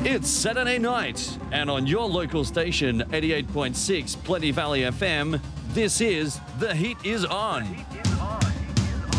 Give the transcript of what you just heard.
It's Saturday night, and on your local station, 88.6 Plenty Valley FM, this is The Heat Is On.